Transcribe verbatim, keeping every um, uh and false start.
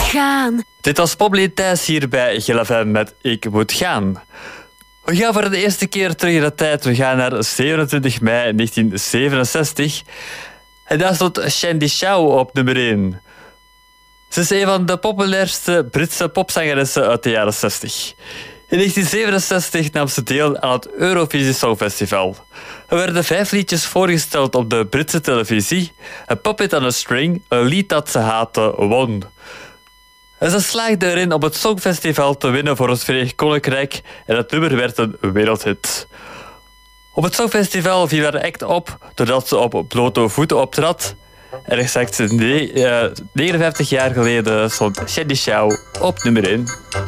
gaan. Dit was Poppy Thijs hier bij G L F M met Ik moet gaan. We gaan voor de eerste keer terug in de tijd. We gaan naar zevenentwintig mei negentien zevenenzestig. En daar stond Shandy Shaw op nummer één. Ze is een van de populairste Britse popzangeressen uit de jaren zestig. In negentien zevenenzestig nam ze deel aan het Eurovisie Songfestival. Er werden vijf liedjes voorgesteld op de Britse televisie. A Puppet on a String, een lied dat ze haatte, won. En ze slaagde erin om het Songfestival te winnen voor het Verenigd Koninkrijk en het nummer werd een wereldhit. Op het Songfestival viel haar act op doordat ze op blote voeten optrad. En exact negenenvijftig jaar geleden stond Shandy Shaw op nummer één.